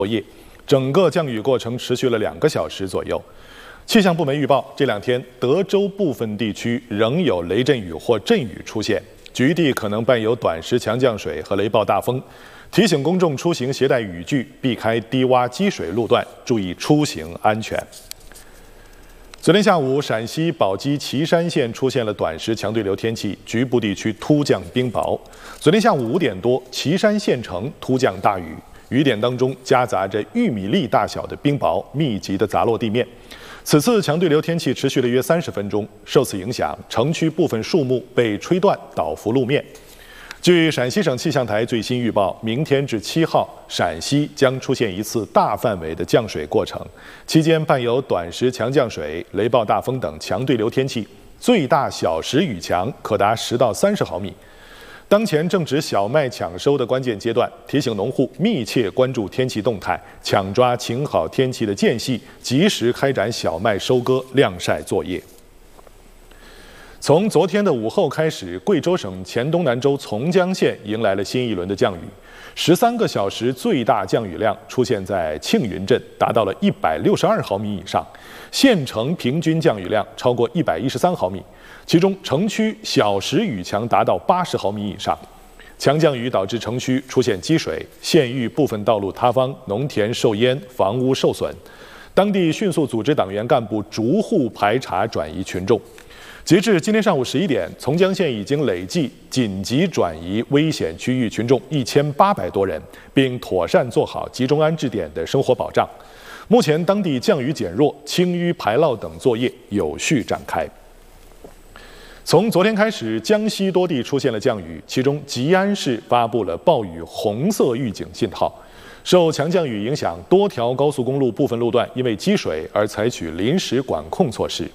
作业，整个降雨过程持续了2个小时左右。气象部门预报，这2天德州部分地区仍有雷阵雨或阵雨出现，局地可能伴有短时强降水和雷暴大风，提醒公众出行携带雨具，避开低洼积水路段，注意出行安全。昨天下午，陕西宝鸡岐山县出现了短时强对流天气，局部地区突降冰雹。昨天下午5点多，岐山县城突降大雨，雨点当中夹杂着玉米粒大小的冰雹，密集地砸落地面。此次强对流天气持续了约30分钟，受此影响，城区部分树木被吹断，倒伏路面。据陕西省气象台最新预报，明天至7号，陕西将出现一次大范围的降水过程，期间伴有短时强降水、雷暴大风等强对流天气，最大小时雨强可达10到30毫米。当前正值小麦抢收的关键阶段，提醒农户密切关注天气动态，抢抓晴好天气的间隙，及时开展小麦收割、晾晒作业。从昨天的午后开始，贵州省黔东南州从江县迎来了新一轮的降雨，13个小时最大降雨量出现在庆云镇，达到了162毫米以上，县城平均降雨量超过113毫米，其中城区小时雨强达到80毫米以上。强降雨导致城区出现积水，县域部分道路塌方，农田受淹，房屋受损。当地迅速组织党员干部逐户排查转移群众。截至今天上午11点，从江县已经累计紧急转移危险区域群众1800多人，并妥善做好集中安置点的生活保障。目前当地降雨减弱，清淤排涝等作业有序展开。从昨天开始，江西多地出现了降雨，其中吉安市发布了暴雨红色预警信号。受强降雨影响，多条高速公路部分路段因为积水而采取临时管控措施。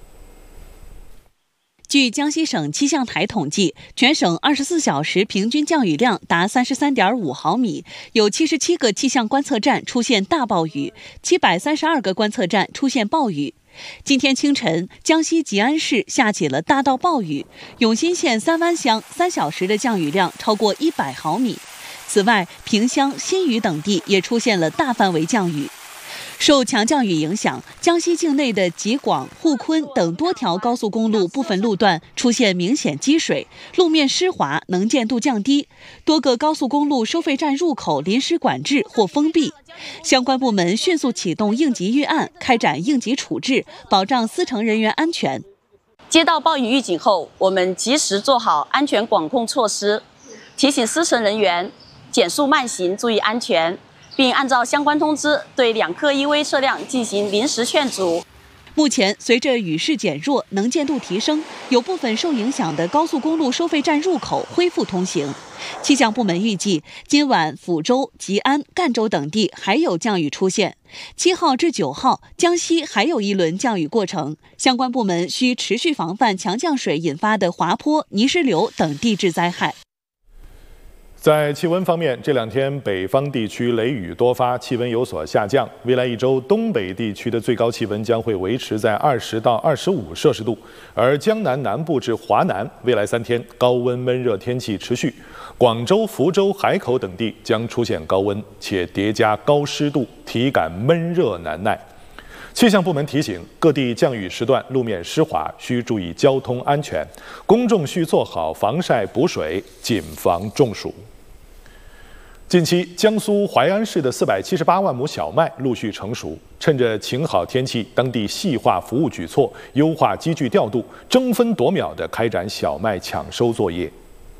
据江西省气象台统计，全省24小时平均降雨量达33.5毫米，有77个气象观测站出现大暴雨，732个观测站出现暴雨。今天清晨，江西吉安市下起了大到暴雨，永新县三湾乡3小时的降雨量超过100毫米。此外，萍乡、新余等地也出现了大范围降雨。受强降雨影响，江西境内的吉广、沪昆等多条高速公路部分路段出现明显积水，路面湿滑，能见度降低，多个高速公路收费站入口临时管制或封闭。相关部门迅速启动应急预案，开展应急处置，保障司乘人员安全。 接到暴雨预警后，我们及时做好安全管控措施，提醒司乘人员减速慢行，注意安全，并按照相关通知对2客依危车辆进行临时劝阻。 目前，随着雨势减弱，能见度提升，有部分受影响的高速公路收费站入口恢复通行。气象部门预计，今晚抚州、吉安、赣州等地还有降雨出现。7号至9号，江西还有一轮降雨过程，相关部门需持续防范强降水引发的滑坡、泥石流等地质灾害。 在气温方面，这2天北方地区雷雨多发，气温有所下降。未来1周，东北地区的最高气温将会维持在20到25摄氏度，而江南南部至华南，未来3天高温闷热天气持续。广州、福州、海口等地将出现高温，且叠加高湿度，体感闷热难耐。气象部门提醒，各地降雨时段路面湿滑，需注意交通安全，公众需做好防晒补水，谨防中暑。近期，江苏淮安市的478万亩小麦陆续成熟，趁着晴好天气，当地细化服务举措，优化机具调度，争分夺秒地开展小麦抢收作业。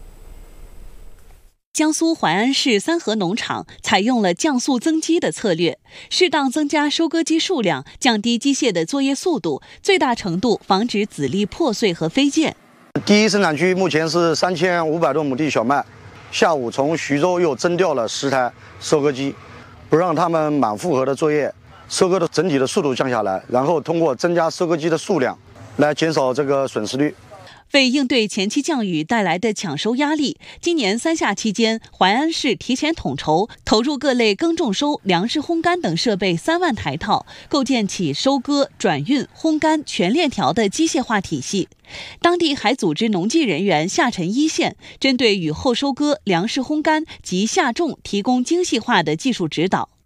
江苏淮安市三河农场采用了降速增机的策略，适当增加收割机数量，降低机械的作业速度，最大程度防止籽粒破碎和飞溅。 第一生产区目前是3500多亩地小麦，下午从徐州又征调了10台收割机，不让他们满负荷的作业，收割的整体的速度降下来，然后通过增加收割机的数量来减少这个损失率。 为应对前期降雨带来的抢收压力，今年3夏期间，淮安市提前统筹投入各类耕种收、粮食烘干等设备3万台套，构建起收割、转运、烘干全链条的机械化体系。当地还组织农技人员下沉一线，针对雨后收割、粮食烘干及下种提供精细化的技术指导。